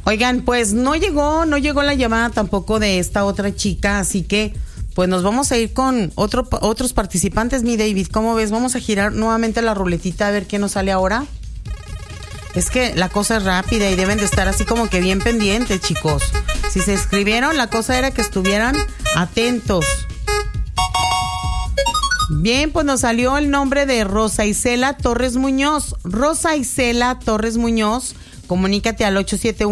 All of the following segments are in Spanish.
Oigan, pues no llegó la llamada tampoco de esta otra chica, así que pues nos vamos a ir con otros participantes, mi David. ¿Cómo ves? Vamos a girar nuevamente la ruletita a ver qué nos sale ahora. Es que la cosa es rápida y deben de estar así como que bien pendientes, chicos. Si se inscribieron, la cosa era que estuvieran atentos. Bien, pues nos salió el nombre de Rosa Isela Torres Muñoz. Rosa Isela Torres Muñoz, comunícate al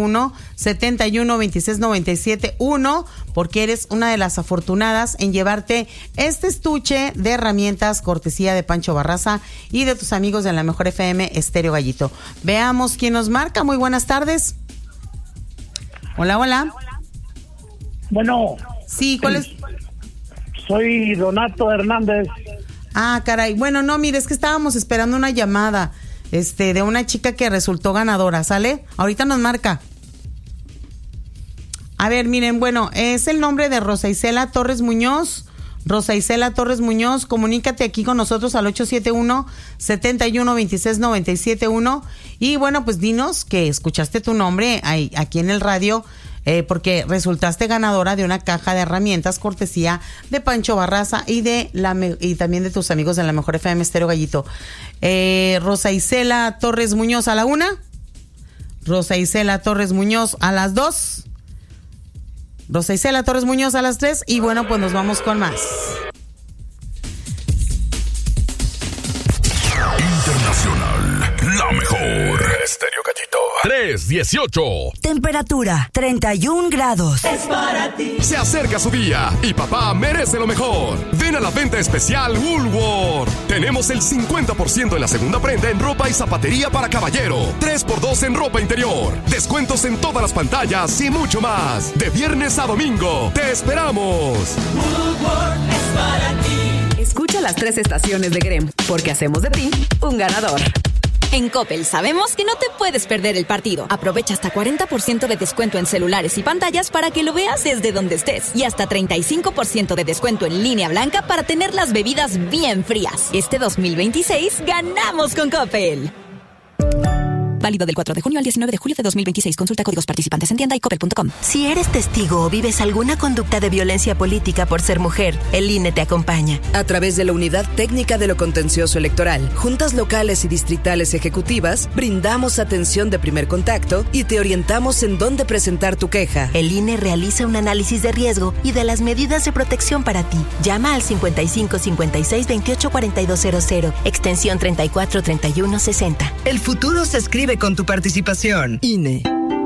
871-712697-1 porque eres una de las afortunadas en llevarte este estuche de herramientas cortesía de Pancho Barraza y de tus amigos de la Mejor FM Estéreo Gallito. Veamos quién nos marca. Muy buenas tardes. Hola, hola. Bueno. Sí, ¿cuál es? Soy Donato Hernández. Ah, caray. Bueno, no, mire, es que estábamos esperando una llamada de una chica que resultó ganadora, ¿sale? Ahorita nos marca. A ver, miren, bueno, es el nombre de Rosa Isela Torres Muñoz. Rosa Isela Torres Muñoz, comunícate aquí con nosotros al 871-712697-1 y bueno, pues dinos que escuchaste tu nombre aquí en el radio, porque resultaste ganadora de una caja de herramientas cortesía de Pancho Barraza y también de tus amigos de la Mejor FM Estéreo Gallito. Rosa Isela Torres Muñoz a la 1, Rosa Isela Torres Muñoz a las 2, Rosa Isela Torres Muñoz a las 3 y bueno, pues nos vamos con más. Internacional, la mejor. Estéreo Gallito. 318. Temperatura 31 grados. Es para ti. Se acerca su día y papá merece lo mejor. Ven a la venta especial Woolworth. Tenemos el 50% en la segunda prenda en ropa y zapatería para caballero. 3x2 en ropa interior. Descuentos en todas las pantallas y mucho más. De viernes a domingo. ¡Te esperamos! Woolworth es para ti. Escucha las 3 estaciones de Grem, porque hacemos de ti un ganador. En Coppel sabemos que no te puedes perder el partido. Aprovecha hasta 40% de descuento en celulares y pantallas para que lo veas desde donde estés. Y hasta 35% de descuento en línea blanca para tener las bebidas bien frías. Este 2026 ganamos con Coppel. Válido del 4 de junio al 19 de julio de 2026. Consulta códigos participantes en tienda y coppel.com. Si eres testigo o vives alguna conducta de violencia política por ser mujer, el INE te acompaña. A través de la Unidad Técnica de lo Contencioso Electoral, juntas locales y distritales ejecutivas, brindamos atención de primer contacto y te orientamos en dónde presentar tu queja. El INE realiza un análisis de riesgo y de las medidas de protección para ti. Llama al 55 56 28 4200, extensión 34 31 60. El futuro se escribe con tu participación. INE.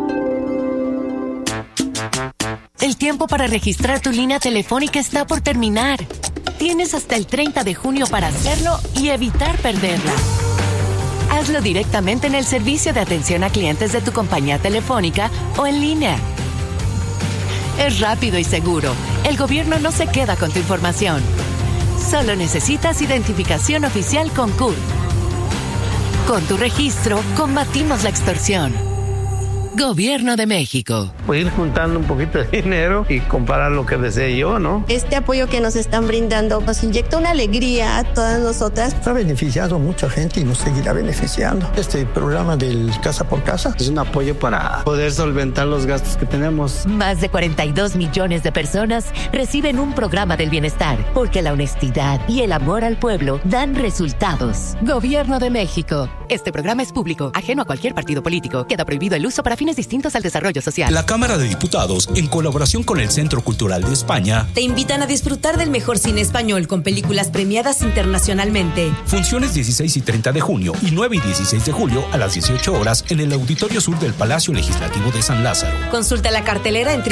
El tiempo para registrar tu línea telefónica está por terminar. Tienes hasta el 30 de junio para hacerlo y evitar perderla. Hazlo directamente en el servicio de atención a clientes de tu compañía telefónica o en línea. Es rápido y seguro. El gobierno no se queda con tu información. Solo necesitas identificación oficial con CURP. Con tu registro, combatimos la extorsión. Gobierno de México. Voy a ir juntando un poquito de dinero y comprar lo que desee yo, ¿no? Este apoyo que nos están brindando nos inyecta una alegría a todas nosotras. Ha beneficiado a mucha gente y nos seguirá beneficiando. Este programa del Casa por Casa es un apoyo para poder solventar los gastos que tenemos. Más de 42 millones de personas reciben un programa del bienestar, porque la honestidad y el amor al pueblo dan resultados. Gobierno de México. Este programa es público, ajeno a cualquier partido político. Queda prohibido el uso para fines distintos al desarrollo social. La Cámara de Diputados, en colaboración con el Centro Cultural de España, te invitan a disfrutar del mejor cine español con películas premiadas internacionalmente. Funciones 16 y 30 de junio y 9 y 16 de julio a las 18 horas en el Auditorio Sur del Palacio Legislativo de San Lázaro. Consulta la cartelera en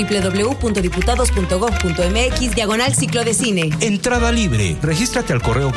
www.diputados.gov.mx/ciclo de cine. Entrada libre. Regístrate al correo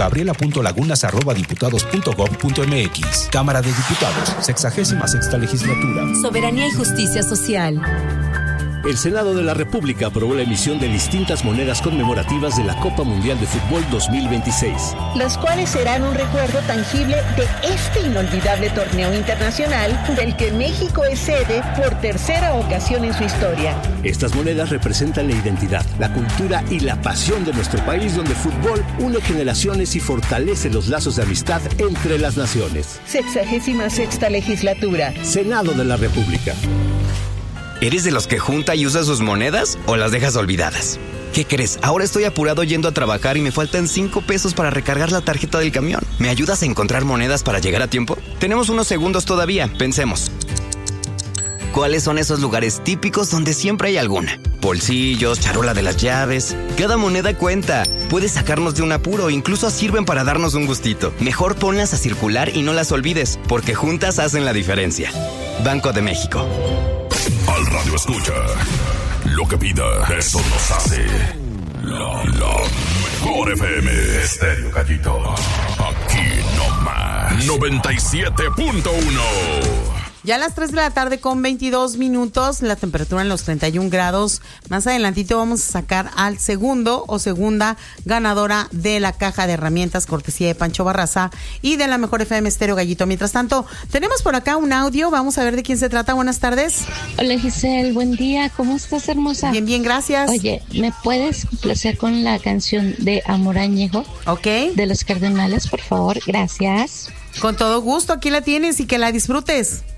gabriela.lagunas@diputados.gov.mx. Cámara de Diputados, 66ª Legislatura. Soberanía y justicia social. El Senado de la República aprobó la emisión de distintas monedas conmemorativas de la Copa Mundial de Fútbol 2026. Las cuales serán un recuerdo tangible de este inolvidable torneo internacional del que México es sede por tercera ocasión en su historia. Estas monedas representan la identidad, la cultura y la pasión de nuestro país, donde el fútbol une generaciones y fortalece los lazos de amistad entre las naciones. 66ª Legislatura. Senado de la República. ¿Eres de los que junta y usa sus monedas o las dejas olvidadas? ¿Qué crees? Ahora estoy apurado yendo a trabajar y me faltan 5 pesos para recargar la tarjeta del camión. ¿Me ayudas a encontrar monedas para llegar a tiempo? Tenemos unos segundos todavía, pensemos. ¿Cuáles son esos lugares típicos donde siempre hay alguna? Bolsillos, charola de las llaves. Cada moneda cuenta. Puedes sacarnos de un apuro, incluso sirven para darnos un gustito. Mejor ponlas a circular y no las olvides, porque juntas hacen la diferencia. Banco de México. Al radio escucha. Lo que pida, eso nos hace. La mejor FM. Estéreo Gallito. Aquí nomás. 97.1. Ya a las 3 de la tarde con 22 minutos, la temperatura en los 31 grados. Más adelantito vamos a sacar al segundo o segunda ganadora de la caja de herramientas cortesía de Pancho Barraza y de la mejor FM Estéreo Gallito. Mientras tanto, tenemos por acá un audio, vamos a ver de quién se trata. Buenas tardes. Hola Giselle, buen día, ¿cómo estás, hermosa? Bien, bien, gracias. Oye, ¿me puedes complacer con la canción de Amor Añejo? Ok. De Los Cardenales, por favor, gracias. Con todo gusto, aquí la tienes y que la disfrutes.